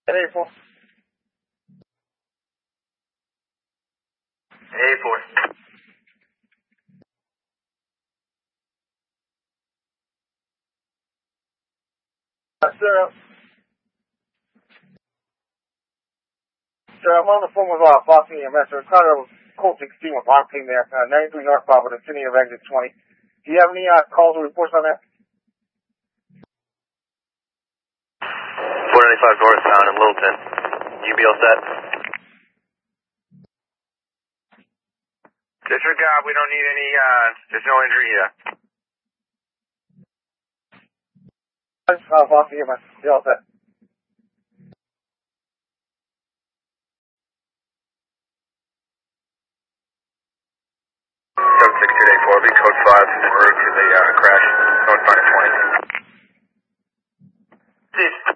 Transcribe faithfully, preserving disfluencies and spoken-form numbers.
Hey, four. Hey, four. Uh, sir, uh, sir, I'm on the phone with uh, Boston E M S. We're trying to Colt sixteen with our team there, uh, ninety-three northbound with a vicinity of exit twenty. Do you have any uh, calls or reports on that? four ninety-five northbound in Littleton. You be all set? Disregard, we don't need any, uh, there's no injury yet. Uh, Boston E M S. You all set? seven six two eight four, be code five, en route to the uh, crash, northbound at twenty. Steve.